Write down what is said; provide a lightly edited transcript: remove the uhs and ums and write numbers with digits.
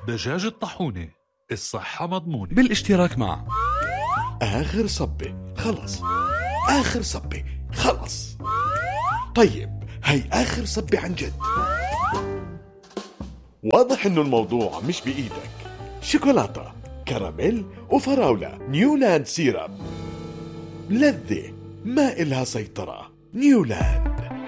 دجاج الطاحونة، الصحة مضمونة. بالاشتراك مع آخر صبة خلص، آخر صبة خلص. طيب هاي آخر صبة عن جد. واضح إنه الموضوع مش بإيدك. شوكولاتة، كراميل وفراولة، نيولاند سيرب، لذة ما إلها سيطرة. نيولاند.